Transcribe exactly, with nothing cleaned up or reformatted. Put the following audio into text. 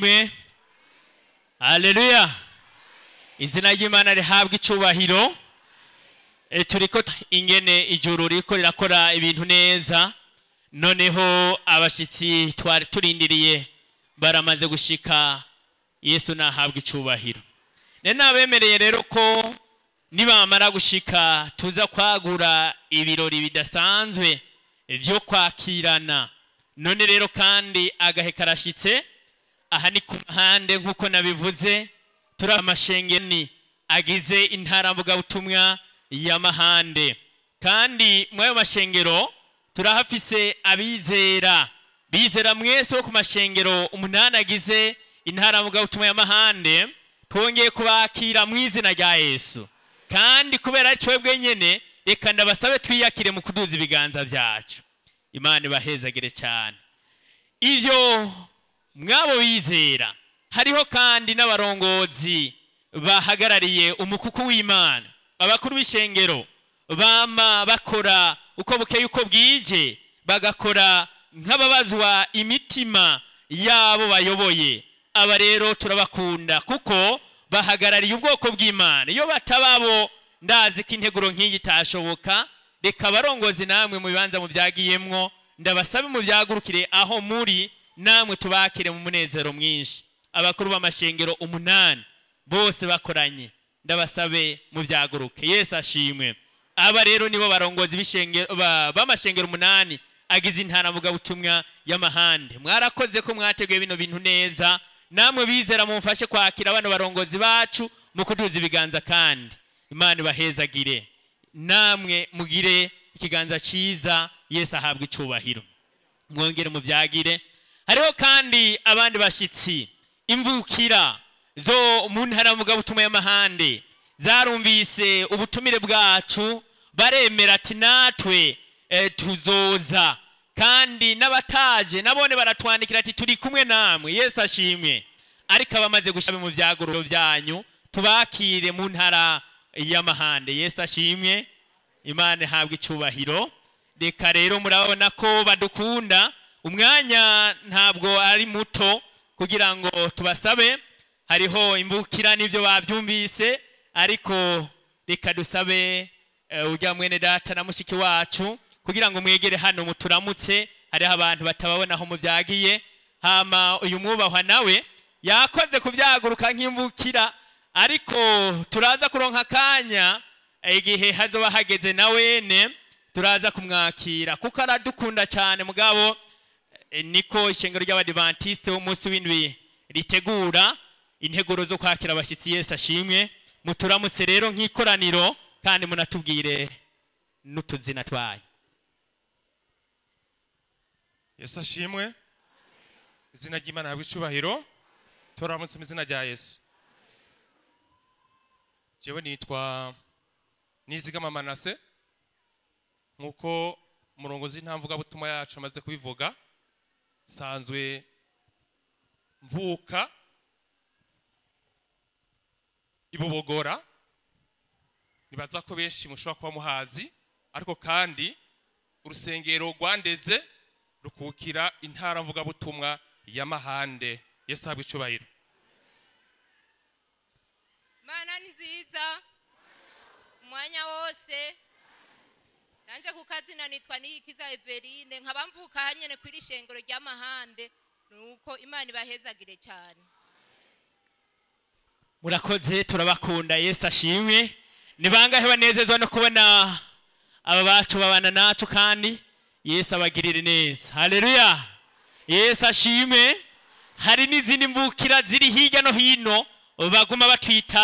mwe haleluya izina ry'Imana rihabwa icubahiro. E, turiko ingene ijuru riko rirakora ibintu neza, noneho abashitsi twari turindiriye baramaze gushika. Yesu nahabwa icubahiro. Ne nabemereye rero ko nibamara gushika tuza kwagura ibirori bidasanzwe vyo kwakirana. None rero kandi agahe karashitse, aha ni ku mahande nkuko nabivuze, turi amashengeni agize intara mvuga butumwa ya Mahande, kandi mwayo mashengero turahafise abizera bizera mwese wo ku mashengero umunani agize intara mvuga butumwa ya Mahande. Twongeye kubakira mu izina rya Yesu, kandi kubera twebwe nyene reka ndabasabe twiyakire mu kuduza ibiganza byacu. Imana ibahezagire cyane. Ivyo mwabo bizera hariho kandi n'abarongozi bahagarariye umukuku w'Imana, abakuru b'ishengero bama bakora uko bukeye uko bwije, bagakora nk'ababazwa imitima yabo bayoboye. Aba rero turabakunda kuko bahagarariye ubwoko bw'Imana. Iyo batababo ndazi ko integuro nk'iyi itashoboka. Reka barongozi namwe mu bibanza mu byagiyemwo, ndabasabe mu byagurukire aho muri, namwe tubakire mu munezero mwinshi. Abakuru b'amashengero umunani bose bakoranye, ndabasabe mu byaguruke. Yesu ashimwe. Aba rero nibo barongozi b'ishengero b'amashengero umunani agize intara mvuga butumwa ya Mahande. Mwarakoze ko mwateguye bino bintu neza. Namwe bizera mumfashe kwakira bano barongozi bacu mu kuduza ibiganza, kandi Imana ibahezagire. Namwe mugire ikiganza ciza. Yesu ahabwa icubahiro. Mwongere mu byagire. Hariho kandi abandi bashitsi, imvukira zo mu ntara mvuga butumwa ya Mahande zarumvise ubutumire bwacu, baremera ati natwe e, tuzoza. Kandi n'abataje nabone baratwandikira ati turi kumwe namwe. Yesu ashimwe. Ariko abamaze gushaba mu byagururo byanyu tubakire mu ntara ya Mahande. Yesu ashimwe. Imana ihabwa icubahiro. Reka rero murabona ko badukunda. Umwanya ntabwo ari muto kugira ngo tubasabe. Hariho imvukira n'ivyo bavyumvise, ariko reka dusabe uh, ujya mwene data na mushiki wacu kugira ngo mwegere hano muturamutse. Hariho abantu batababonaho mu byagiye. Hama uyu mwubahwa nawe yakoze kubyaguruka nk'imvukira, ariko turaza kuronka kanya igihe hazoba hageze nawene turaza kumwakira kuko aradukunda cyane. Mugabo e, niko ishengero ry'Abadventiste umunsi w'indwi ritegura integuro zo kwakira abashitsi. Yesu ashimwe. Muturamutse rero nk'ikoraniro, kandi munatubwire n'utuzina twayo. Yesu ashimwe. Izina ry'Imana habwa icubahiro. Turamutse mu izina rya Yesu. Jewe nitwa Nizigama Manase, nkuko umurongozi w'intamvuga butumwa yacu amaze kubivuga. Sanzwe mvuka Ibubogora, nibaza ko benshi mushobora kuba muhazi, ariko kandi urusengero rwandeze rukukira intara mvuga butumwa ya Mahande. Yesu ahabwa icubahiro. Mana ni nziza umwanya wose. Nanje kukazina nitwa Niyikiza Everine, nkaba mvuka hanyene kwiri shengero rya Mahande, nuko Imana ibahezagire cyane. Murakoze, turabakunda. Yesu ashimwe. Ni bangahe banezezwa no kubona aba bacu babana nacu, kandi Yesu abagirire neza. Haleluya. Yesu ashimwe. Hari n'izindi mvukira ziri hirya no hino baguma batwita